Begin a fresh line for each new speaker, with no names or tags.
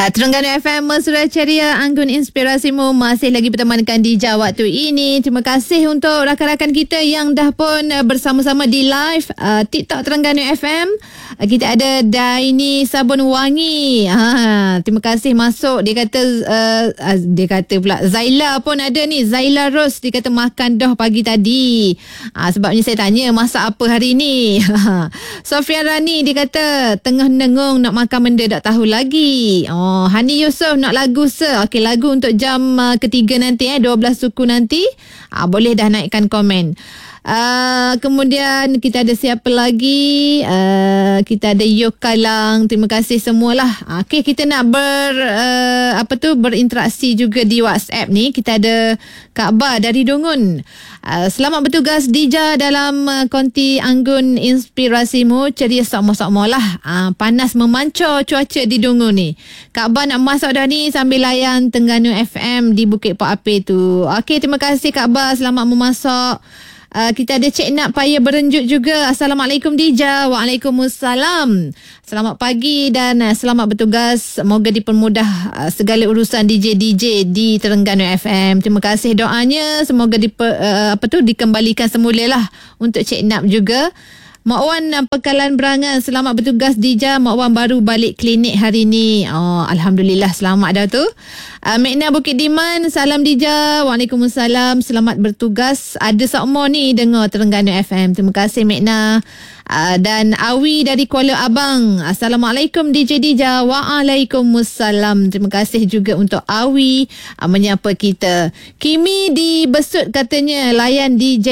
Terengganu FM Mesra Ceria, Anggun Inspirasimu masih lagi bertemankan di waktu ini. Terima kasih untuk rakan-rakan kita yang dah pun bersama-sama di live TikTok Terengganu FM. Kita ada Daini Sabun Wangi. Terima kasih masuk. Dia kata pula Zaila pun ada ni. Zaila Rose dia kata makan dah pagi tadi. Sebabnya saya tanya masak apa hari ni. Sofian Rani dia kata tengah nengung nak makan benda tak tahu lagi. Hani Yusof nak lagu Okey, lagu untuk jam ketiga nanti 12 suku nanti. Boleh dah naikkan komen. Kemudian kita ada siapa lagi? Kita ada Yokalang. Terima kasih semualah. Okey, kita nak berinteraksi juga di WhatsApp ni. Kita ada Kak Ba dari Dungun. Selamat bertugas Dija dalam konti Anggun Inspirasimu. Ceria sama-sama lah. Panas memancar cuaca di Dungun ni. Kak Ba nak masuk dah ni sambil layan Terengganu FM di Bukit Pak Ape tu. Okey, terima kasih Kak Ba. Selamat memasok. Kita ada Cik Nak Paya Berenjuk juga. Assalamualaikum Dija. Waalaikumsalam. Selamat pagi dan selamat bertugas. Semoga dipermudah segala urusan DJ di Terengganu FM. Terima kasih doanya. Semoga dikembalikan semula lah untuk Cik Nak juga. Mak Wan Pekalan Berangan, selamat bertugas Dija. Mak Wan baru balik klinik hari ni. Alhamdulillah, selamat dah tu. Mekna Bukit Diman, salam Dija. Waalaikumsalam, selamat bertugas. Ada sakmo ni dengar Terengganu FM. Terima kasih Mekna. Dan Awi dari Kuala Abang, Assalamualaikum DJ Dija. Waalaikumsalam. Terima kasih juga untuk Awi menyapa kita. Kimi di Besut katanya layan DJ